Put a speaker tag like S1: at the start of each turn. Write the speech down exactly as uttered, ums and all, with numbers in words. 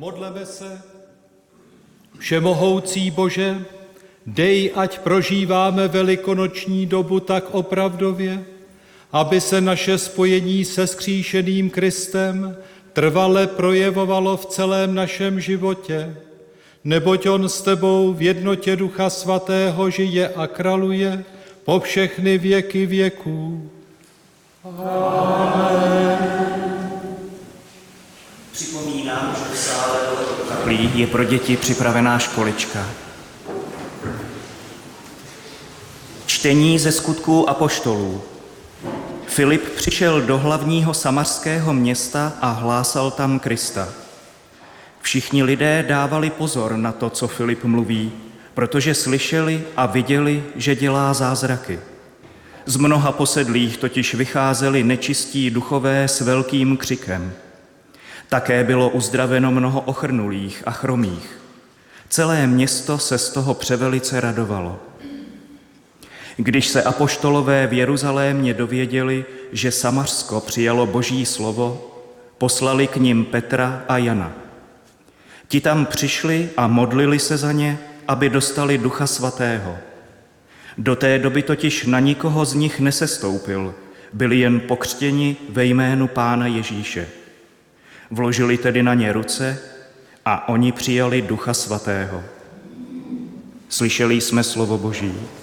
S1: Modleme se. Všemohoucí Bože, dej, ať prožíváme velikonoční dobu tak opravdově, aby se naše spojení se vzkříšeným Kristem trvale projevovalo v celém našem životě, neboť on s tebou v jednotě Ducha Svatého žije a králuje po všechny věky věků.
S2: Amen. Připomínám, že v sále do kaplí je pro děti připravená školička. Čtení ze Skutků apoštolů. Filip přišel do hlavního samařského města a hlásal tam Krista. Všichni lidé dávali pozor na to, co Filip mluví, protože slyšeli a viděli, že dělá zázraky. Z mnoha posedlých totiž vycházeli nečistí duchové s velkým křikem. Také bylo uzdraveno mnoho ochrnulých a chromých. Celé město se z toho převelice radovalo. Když se apoštolové v Jeruzalémě dověděli, že Samařsko přijalo Boží slovo, poslali k nim Petra a Jana. Ti tam přišli a modlili se za ně, aby dostali Ducha Svatého. Do té doby totiž na nikoho z nich nesestoupil, byli jen pokřtěni ve jménu Pána Ježíše. Vložili tedy na ně ruce a oni přijali Ducha Svatého. Slyšeli jsme slovo Boží.